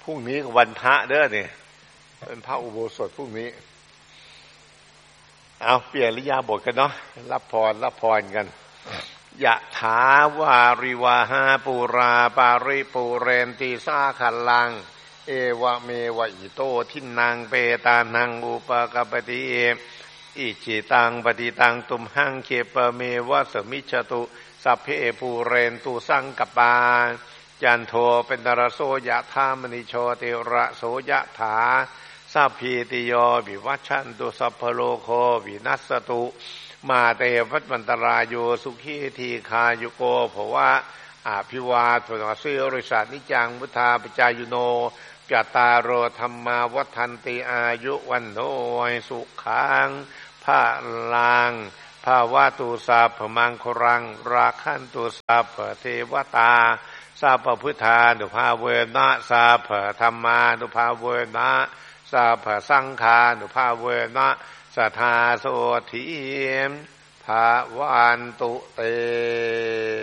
พรุ่งนี้วันพระเด้อเนี่ยเป็นพระอุโบสถพรุ่งนี้เอาเปลี่ยนริยาบทกันเนาะรับพรกันยะถาวาริวาหาปูราปาริปูเรนติสาคัลลังเอวะเมวะอิโตทินังเปตานังอุปกปติอิจิตังปฏิตังตุมหังเคปเมวะสมิจฉตุสัพเพปูเรนตุสังกปาจันโทเป็นนรโสยะธามณิโชติระโสยะถาสัพพิติโยวิวัชชันตุสัพพโลโควินัสสตุมาเตวัตวันตรายโยสุขีทีคายุโกภวะอาภิวาทนาสิริสานิจังมุทาปจายุโนจตารโรธรรมาวัฏันติอายุวันโนสุขังภาลังภาวะตุสัพพมังครังราคันตุสัพพเทวตาสัพพพุทธานุภาเวนะสัพพธรรมานุภาเวนะสัพพสังฆานุภาเวนะสัทธาโสทิภาวันตุเต